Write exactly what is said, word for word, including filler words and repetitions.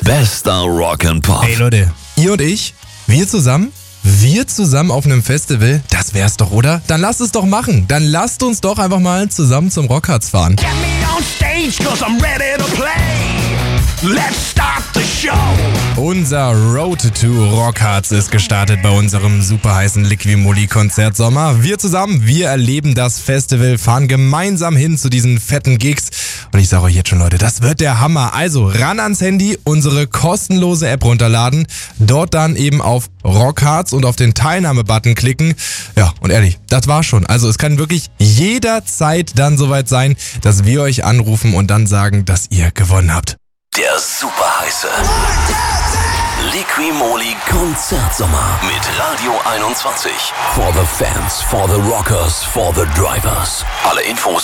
Bester Rock and Pop. Hey Leute, ihr und ich, wir zusammen? Wir zusammen auf einem Festival? Das wär's doch, oder? Dann lasst es doch machen. Dann lasst uns doch einfach mal zusammen zum Rockharz fahren. Get me on stage, 'cause I'm ready to play. Let's start the show. Unser Road to Rockharz ist gestartet bei unserem super heißen Liqui-Moly-Konzert Sommer. Wir zusammen, wir erleben das Festival, fahren gemeinsam hin zu diesen fetten Gigs. Und ich sage euch jetzt schon, Leute, das wird der Hammer. Also ran ans Handy, unsere kostenlose App runterladen, dort dann eben auf Rockharz und auf den Teilnahme-Button klicken. Ja, und ehrlich, das war's schon. Also es kann wirklich jederzeit dann soweit sein, dass wir euch anrufen und dann sagen, dass ihr gewonnen habt. Der super heiße Liqui-Moly Konzertsommer mit Radio einundzwanzig. For the fans, for the rockers, for the drivers. Alle Infos